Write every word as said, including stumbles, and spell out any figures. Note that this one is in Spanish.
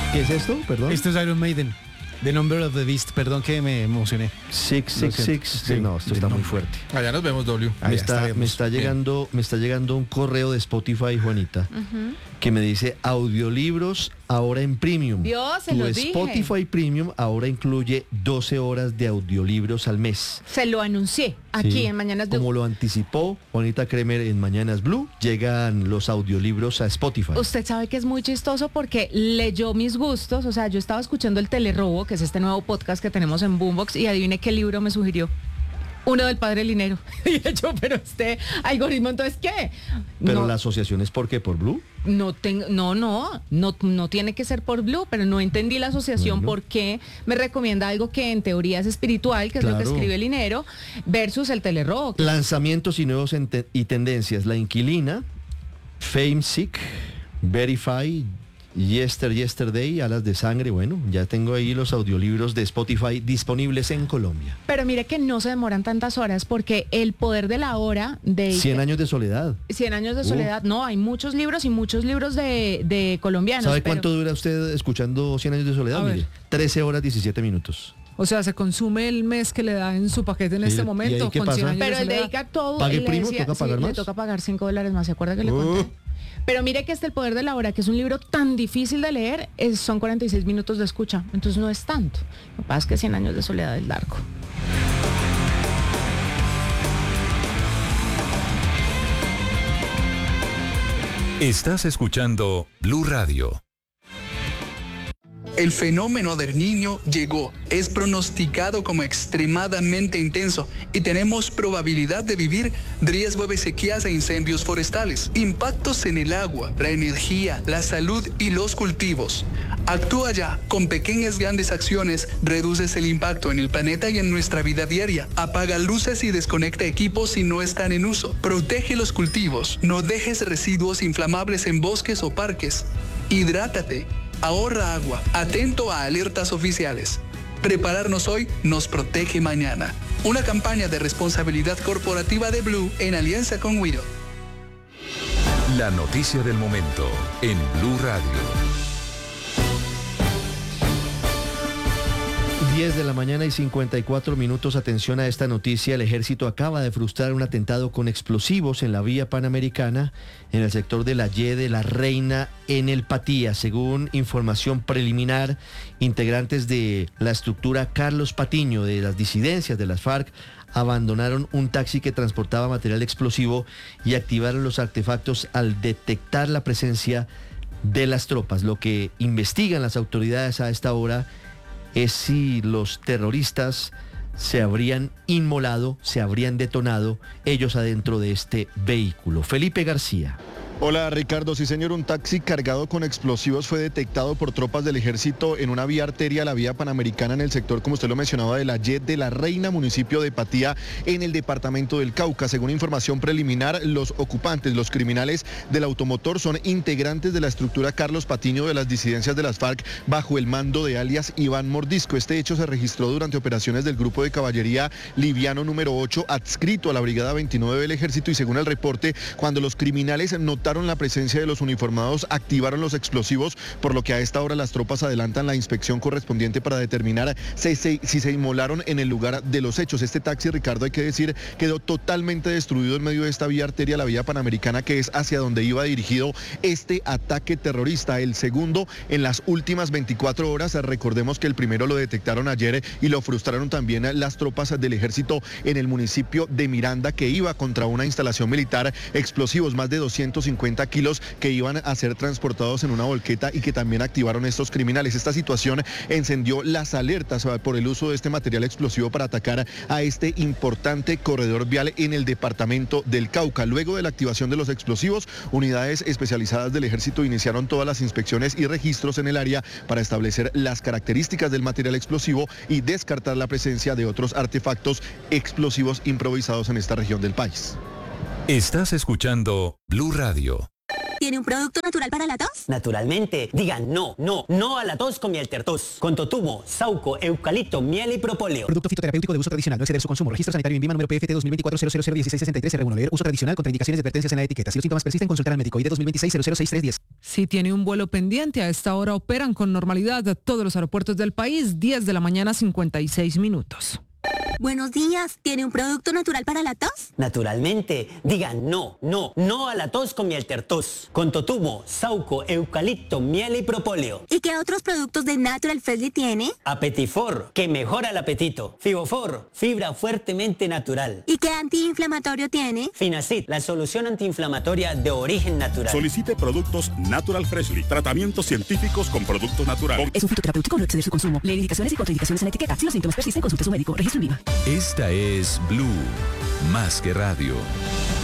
¿Qué es esto? Perdón. Esto es Iron Maiden. The Number of the Beast. Perdón que me emocioné. seis seis seis. Sí, no, esto está muy fuerte. Allá nos vemos, W. Me está, me está llegando, me está llegando un correo de Spotify, Juanita, uh-huh. que me dice audiolibros ahora en Premium. Dios, se tu lo dije. Spotify Premium ahora incluye doce horas de audiolibros al mes. Se lo anuncié aquí Sí, en Mañanas Blue. Como lo anticipó Juanita Kremer en Mañanas Blue, llegan los audiolibros a Spotify. Usted sabe que es muy chistoso porque leyó mis gustos, o sea, yo estaba escuchando El Telerrobo, que es este nuevo podcast que tenemos en Boombox, y adivine qué libro me sugirió. Uno del Padre Linero. Y yo, pero este algoritmo, entonces, ¿qué? Pero no, la asociación es ¿por qué? ¿Por Blue? No, tengo, no, no, no, no tiene que ser por Blue, pero no entendí la asociación Bueno. por qué me recomienda algo que en teoría es espiritual, que es lo Claro. que escribe Linero, versus El Telerrobo. que- Lanzamientos y nuevos ente- y tendencias. La Inquilina, FameSeek, Verify, Yester, Yesterday, Alas de Sangre. Bueno, ya tengo ahí los audiolibros de Spotify disponibles en Colombia. Pero mire que no se demoran tantas horas porque El Poder de la Hora de... Cien años de soledad. Cien años de Uh. soledad. No, hay muchos libros y muchos libros de, de colombianos. ¿Sabe pero- cuánto dura usted escuchando Cien años de soledad? A ver. Mire, trece horas diecisiete minutos. O sea, se consume el mes que le da en su paquete en Sí, este ¿y momento. ahí qué con pasa? cien años Pero de él soledad. dedica todo. ¿Pague él le primo? ¿Toca pagar sí, más? le toca pagar cinco dólares más. ¿Se acuerda que le Uh. conté? Pero mire que este El Poder de la Hora, que es un libro tan difícil de leer, es, son cuarenta y seis minutos de escucha. Entonces no es tanto. Lo que pasa es que Cien años de soledad es largo. Estás escuchando Blue Radio. El fenómeno del Niño llegó, es pronosticado como extremadamente intenso y tenemos probabilidad de vivir riesgo de sequías e incendios forestales, impactos en el agua, la energía, la salud y los cultivos. Actúa ya, con pequeñas grandes acciones reduces el impacto en el planeta y en nuestra vida diaria. Apaga luces y desconecta equipos si no están en uso. Protege los cultivos, no dejes residuos inflamables en bosques o parques. Hidrátate. Ahorra agua, atento a alertas oficiales. Prepararnos hoy nos protege mañana. Una campaña de responsabilidad corporativa de Blue en alianza con Wido. La noticia del momento en Blue Radio. diez de la mañana y cincuenta y cuatro minutos. Atención a esta noticia. El ejército acaba de frustrar un atentado con explosivos en la vía panamericana en el sector de la Y de la Reina en el Patía. Según información preliminar, integrantes de la estructura Carlos Patiño de las disidencias de las FARC abandonaron un taxi que transportaba material explosivo y activaron los artefactos al detectar la presencia de las tropas. Lo que investigan las autoridades a esta hora es si los terroristas se habrían inmolado, se habrían detonado ellos adentro de este vehículo. Felipe García. Hola Ricardo, sí señor, un taxi cargado con explosivos fue detectado por tropas del ejército en una vía arteria, la vía panamericana en el sector, como usted lo mencionaba, de la Y de la Reina, municipio de Patía, en el departamento del Cauca. Según información preliminar, los ocupantes, los criminales del automotor son integrantes de la estructura Carlos Patiño de las disidencias de las FARC bajo el mando de alias Iván Mordisco. Este hecho se registró durante operaciones del grupo de caballería liviano número ocho adscrito a la brigada veintinueve del ejército y según el reporte, cuando los criminales notaron la presencia de los uniformados, activaron los explosivos, por lo que a esta hora las tropas adelantan la inspección correspondiente para determinar si se, si se inmolaron en el lugar de los hechos. Este taxi, Ricardo, hay que decir, quedó totalmente destruido en medio de esta vía arteria, la vía panamericana, que es hacia donde iba dirigido este ataque terrorista. El segundo en las últimas veinticuatro horas, recordemos que el primero lo detectaron ayer y lo frustraron también las tropas del ejército en el municipio de Miranda, que iba contra una instalación militar, explosivos, más de doscientos cincuenta kilos que iban a ser transportados en una volqueta y que también activaron estos criminales. Esta situación encendió las alertas por el uso de este material explosivo para atacar a este importante corredor vial en el departamento del Cauca. Luego de la activación de los explosivos, unidades especializadas del ejército iniciaron todas las inspecciones y registros en el área para establecer las características del material explosivo y descartar la presencia de otros artefactos explosivos improvisados en esta región del país. Estás escuchando Blue Radio. Tiene un producto natural para la tos? Naturalmente. Digan no, no, no a la tos con miel tertos. Con totumo, sauco, eucalipto, miel y propóleo. Producto fitoterapéutico de uso tradicional. No exceder su consumo. Registro sanitario en Vima número P F T dos mil veinticuatro cero cero cero dieciséis sesenta y tres R uno. Leer uso tradicional. Contraindicaciones y advertencias en la etiqueta. Si los síntomas persisten, consultar al médico. I D dos mil veintiséis cero cero seis tres diez. Si tiene un vuelo pendiente, a esta hora operan con normalidad todos los aeropuertos del país. diez de la mañana, cincuenta y seis minutos. Buenos días, ¿tiene un producto natural para la tos? Naturalmente. Digan no, no, no a la tos con miel tertos. Con totumo, sauco, eucalipto, miel y propóleo. ¿Y qué otros productos de Natural Freshly tiene? Apetifor, que mejora el apetito. Fibofor, fibra fuertemente natural. ¿Y qué antiinflamatorio tiene? Finacid, la solución antiinflamatoria de origen natural. Solicite productos Natural Freshly. Tratamientos científicos con productos naturales. Es un fitoterapéutico, no exceder su consumo. Lee indicaciones y contraindicaciones en la etiqueta. Si los síntomas persisten, consulte a su médico. Registro en Viva. Esta es Blue, más que radio.